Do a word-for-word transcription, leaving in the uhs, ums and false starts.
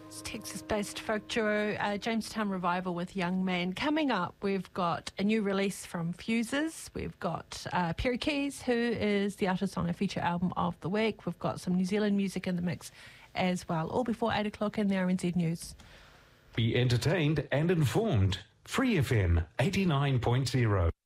It's Texas-based folk duo uh, Jamestown Revival with Young Man. Coming up, we've got a new release from Fuses. We've got uh, Perry Keys, who is the artist on our feature album of the week. We've got some New Zealand music in the mix as well. All before eight o'clock in the R N Z News. Be entertained and informed. Free F M eighty-nine point zero.